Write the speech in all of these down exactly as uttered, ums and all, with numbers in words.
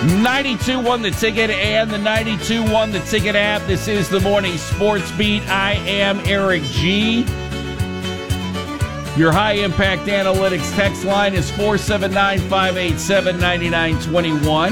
ninety-two one The Ticket and the ninety-two one The Ticket app. This is the Morning Sports Beat. I am Eric G. Your high-impact analytics text line is four seven nine, five eight seven, nine nine two one.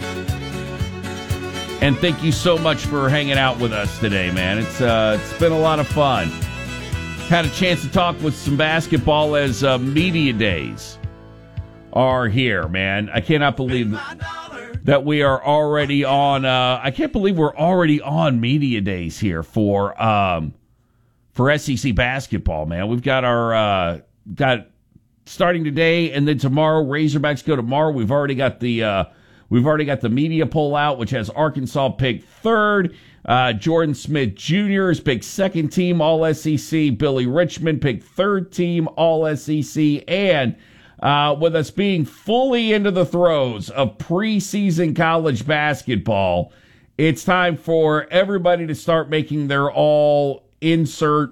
And thank you so much for hanging out with us today, man. It's uh, it's been a lot of fun. Had a chance to talk with some basketball as uh, media days are here, man. I cannot believe that we are already on. Uh, I can't believe we're already on media days here for um, for S E C basketball, man. We've got our uh, got starting today, and then tomorrow. Razorbacks go tomorrow. We've already got the. Uh, We've already got the media poll out, which has Arkansas picked third. Uh, Jordan Smith Junior is picked second team All S E C. Billy Richmond picked third team All S E C. And uh, with us being fully into the throes of preseason college basketball, it's time for everybody to start making their all insert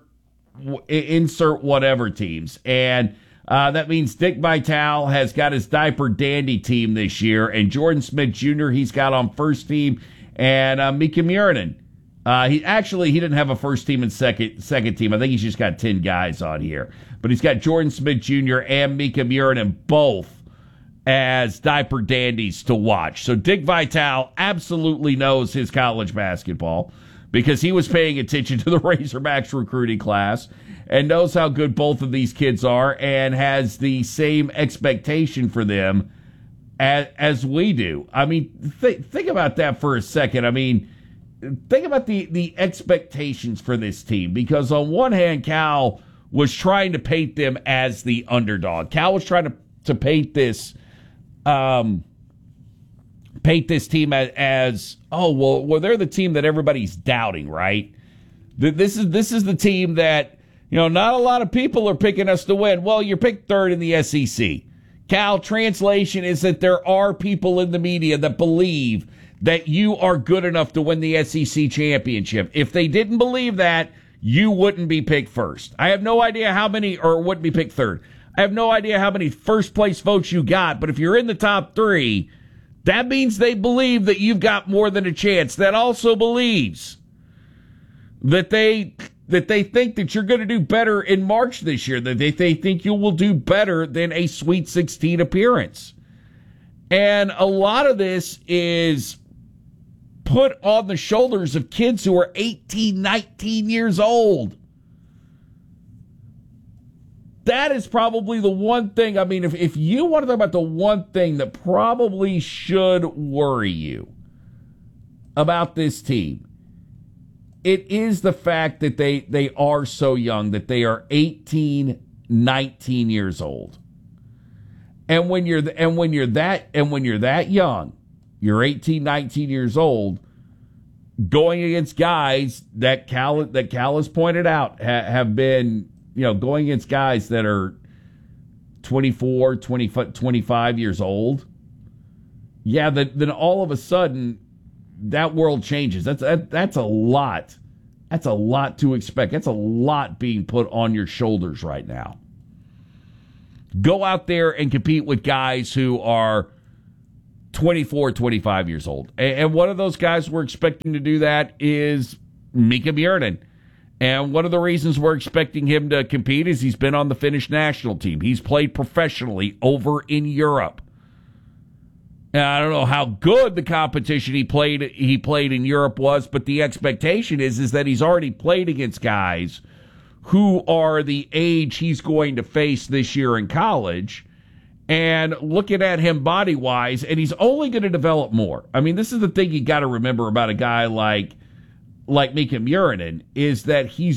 insert whatever teams. And Uh, that means Dick Vitale has got his diaper dandy team this year, and Jordan Smith Junior he's got on first team, and uh, Mika Murinen. Uh, he actually he didn't have a first team and second second team. I think he's just got ten guys on here, but he's got Jordan Smith Junior and Mika Murinen both as diaper dandies to watch. So Dick Vitale absolutely knows his college basketball because he was paying attention to the Razorbacks recruiting class and knows how good both of these kids are and has the same expectation for them as, as we do. I mean, th- think about that for a second. I mean, think about the, the expectations for this team, because on one hand, Cal was trying to paint them as the underdog. Cal was trying to, to paint this um, paint this team as, as, oh, well, well, they're the team that everybody's doubting, right? This is This is the team that, you know, not a lot of people are picking us to win. Well, you're picked third in the S E C. Cal, translation is that there are people in the media that believe that you are good enough to win the S E C championship. If they didn't believe that, you wouldn't be picked first. I have no idea how many, or wouldn't be picked third. I have no idea how many first place votes you got, but if you're in the top three, that means they believe that you've got more than a chance. That also believes that they... that they think that you're going to do better in March this year, that they, they think you will do better than a Sweet sixteen appearance. And a lot of this is put on the shoulders of kids who are eighteen, nineteen years old. That is probably the one thing, I mean, if, if you want to talk about the one thing that probably should worry you about this team, it is the fact that they, they are so young, that they are eighteen, nineteen years old. And when you're and when you're that and when you're that young, you're eighteen, nineteen years old, going against guys that Cal that Cal has pointed out ha, have been, you know, going against guys that are twenty-four, twenty, twenty-five years old. Yeah, that, then all of a sudden that world changes. That's that, that's a lot. That's a lot to expect. That's a lot being put on your shoulders right now. Go out there and compete with guys who are twenty-four, twenty-five years old. And, and one of those guys we're expecting to do that is Mika Murinen. And one of the reasons we're expecting him to compete is he's been on the Finnish national team. He's played professionally over in Europe. I don't know how good the competition he played he played in Europe was, but the expectation is, is that he's already played against guys who are the age he's going to face this year in college. And looking at him body-wise, and he's only going to develop more. I mean, this is the thing you got to remember about a guy like, like Mika Murinen, is that he's